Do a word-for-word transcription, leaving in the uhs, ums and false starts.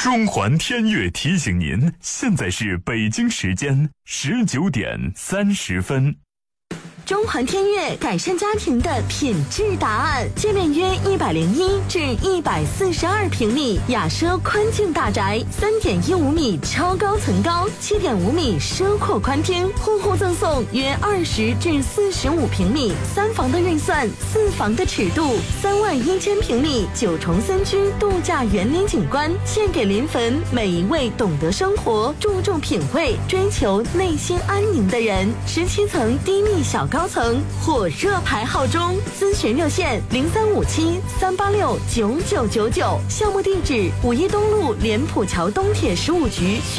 中环天悦提醒您，现在是北京时间十九点三十分。 中环天悦改善家庭的品质答案，界面约一百零一至一百四十二平米，雅奢宽净大宅，三点一五米超高层高，七点五米奢阔宽厅，户户赠送约二十至四十五平米三房的预算，四房的尺度，三万一千平米九重三居度假园林景观，献给临汾每一位懂得生活、注重品味、追求内心安宁的人。十七层低密小高。高层火热排号中，咨询热线零三五七三八六九九九九，项目地址五一东路莲浦桥东铁十五局。